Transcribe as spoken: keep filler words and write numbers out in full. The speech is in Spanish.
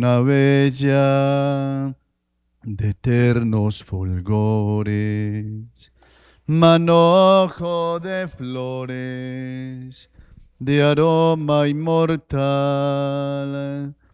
corona bella de eternos fulgores, manojo de flores, de aroma inmortal,